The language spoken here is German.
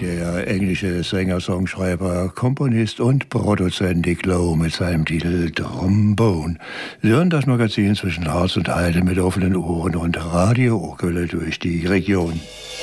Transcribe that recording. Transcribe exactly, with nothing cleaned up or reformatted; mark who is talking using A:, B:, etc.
A: der englische Sänger, Songschreiber, Komponist und Produzent Nick Lowe mit seinem Titel Trombone. Sie hören das Magazin zwischen Harz und Heide mit offenen Ohren und Radio Urkülle durch die Region.